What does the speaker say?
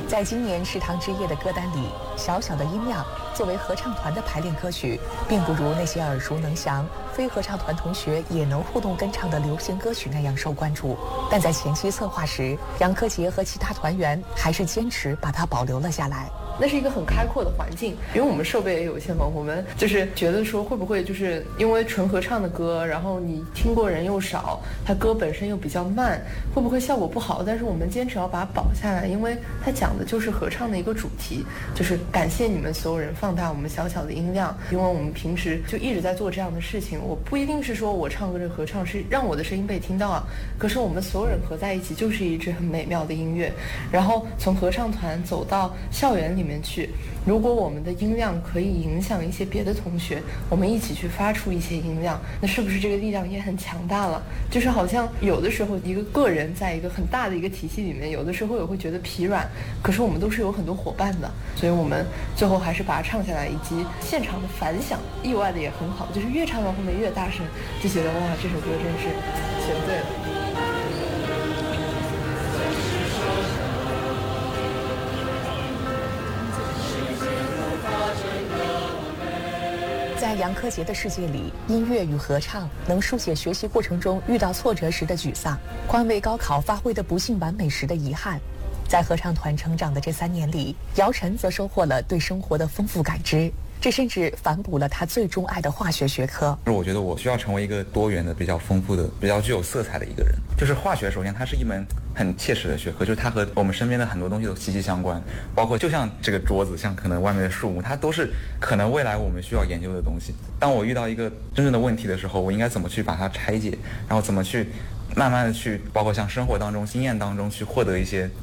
在今年食堂之夜的歌单里，小小的音量作为合唱团的排练歌曲，并不如那些耳熟能详、非合唱团同学也能互动跟唱的流行歌曲那样受关注。但在前期策划时，杨柯洁和其他团员还是坚持把它保留了下来。 那是一个很开阔的环境，因为我们设备也有限嘛，我们就是觉得说会不会就是因为纯合唱的歌，然后你听过人又少，它歌本身又比较慢，会不会效果不好？但是我们坚持要把它保下来，因为它讲的就是合唱的一个主题，就是感谢你们所有人放大我们小小的音量，因为我们平时就一直在做这样的事情。我不一定是说我唱歌这合唱是让我的声音被听到啊，可是我们所有人合在一起就是一支很美妙的音乐。然后从合唱团走到校园里面去，如果我们的音量可以影响一些别的同学，我们一起去发出一些音量，那是不是这个力量也很强大了？就是好像有的时候一个个人在一个很大的一个体系里面，有的时候也会觉得疲软，可是我们都是有很多伙伴的，所以我们最后还是把它唱下来，以及现场的反响意外的也很好，就是越唱到后面越大声，就觉得哇，这首歌真是选对了。 在杨柯洁的世界里，音乐与合唱能书写学习过程中遇到挫折时的沮丧，宽慰高考发挥的不尽完美时的遗憾。在合唱团成长的这3年里，姚晨则收获了对生活的丰富感知，这甚至反哺了他最钟爱的化学学科。 我觉得我需要成为一个多元的、比较丰富的、比较具有色彩的一个人。就是化学，首先它是一门很切实的学科，就是它和我们身边的很多东西都息息相关，包括就像这个桌子，像可能外面的树木，它都是可能未来我们需要研究的东西。当我遇到一个真正的问题的时候，我应该怎么去把它拆解，然后怎么去慢慢的去，包括像生活当中、经验当中去获得一些